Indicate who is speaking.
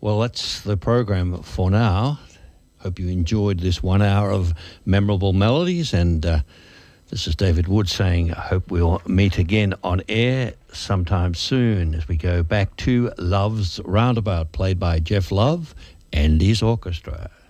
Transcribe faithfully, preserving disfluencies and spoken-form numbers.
Speaker 1: Well, that's the program for now. Hope you enjoyed this one hour of memorable melodies, and uh, this is David Wood saying, I hope we'll meet again on air sometime soon as we go back to Love's Roundabout, played by Jeff Love and his orchestra.